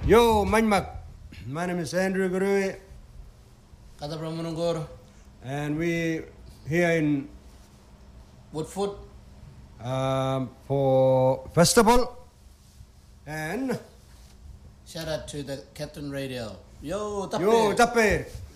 Yo, Manmak. My name is Andrew Gurui. Kata Pramunungur. And we here in Woodfoot. For festival. And Shout out to the Captain Radio. Yo, Tappe. Yo, Tappe.